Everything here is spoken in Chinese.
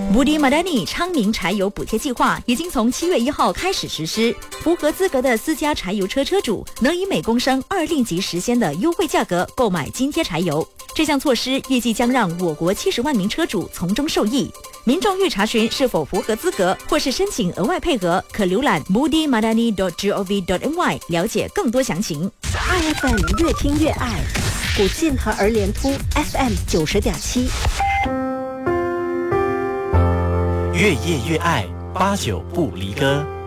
Budi Madani 昌明柴油补贴计划已经从7月1号开始实施，符合资格的私家柴油车车主能以每公升2令吉时鲜的优惠价格购买津贴柴油。这项措施预计将让我国70万名车主从中受益。民众欲查询是否符合资格，或是申请额外配额，可浏览 budimadani.gov.my 了解更多详情。 iFM 越听越爱，古晋和儿联突 FM 90.7。 越夜越爱，89不离歌。